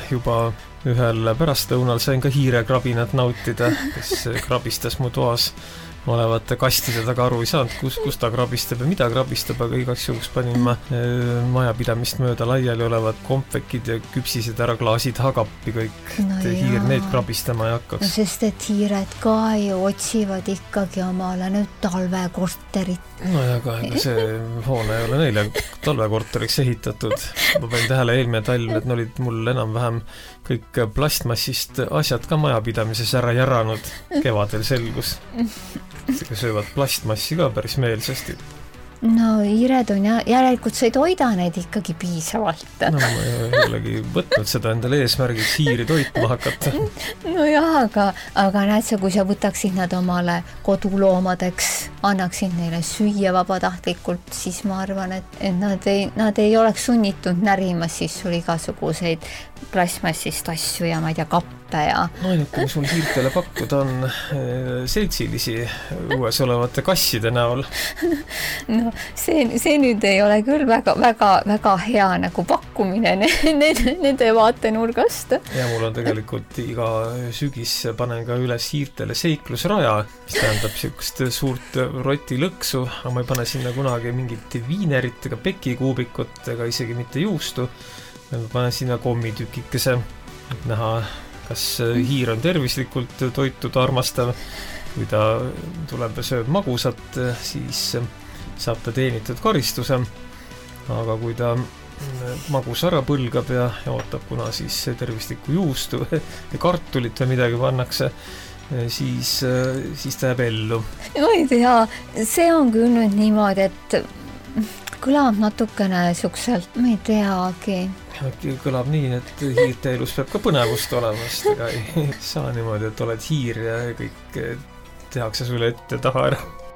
juba ühel pärastlõunal sain ka hiirekrabinat nautida, kes krabistas mu toas olevate kastide taga aru ei saanud, kus ta krabistab ja mida krabistab, aga igaks juhuks panin ma majapidamist mööda laiali olevad kompvekid ja küpsised ära klaasi taha kappi kõik, et hiir neid krabistama ei hakkaks. No sest et hiired ka ju otsivad ikkagi omale nüüd talvekorterit. No ja ka see hoone ei ole neile talvekorteriks ehitatud. Ma panin tähele eelmine talv, et olid mul enam-vähem kõik plastmassist asjad ka majapidamises ära järanud. Kevadel selgus. Söövad plastmassi ka päris meelsasti. No hiired on järelikult sa ei toida neid ikkagi piisavalt. No ma ei olegi võtnud seda endale eesmärgiks hiiri toitma hakata. No jah, aga näed sa, kui sa võtaksid nad omale koduloomadeks, annaksid neile süüa vabatahtlikult, siis ma arvan, et nad ei oleks sunnitud närimas siis sul igasuguseid plastmassist asju ja ma ei tea, kappe ja... No ainuke, mis mul hiirtele pakkuda on seltsilisi uues olevate kasside näol. No see nüüd ei ole küll väga hea nagu pakkumine nende vaatenurgast. Ja mul on tegelikult iga sügis panen ka üles hiirtele seiklusraja, mis tähendab siukest suurt rotilõksu, aga ma ei pane sinna kunagi mingit viinerit ega pekikuubikut ega isegi mitte juustu. Ma panen sinna kommitükikese, et näha, kas hiir on tervislikult toitud armastav. Kui ta tuleb ja sööb magusat, siis saab ta teenitud karistuse. Aga kui ta magus ära põlgab ja ootab, kuna siis tervislikku juustu ja kartulit või midagi pannakse, siis ta jääb ellu. Ma ei tea, see on küll nüüd niimoodi, et kõlab natukene sukselt, ma ei teagi. Kõlab nii, et hiirte elus peab ka põnevust olema, sest ega ei saa niimoodi, et oled hiir ja kõik tehakse sulle ette taha ära.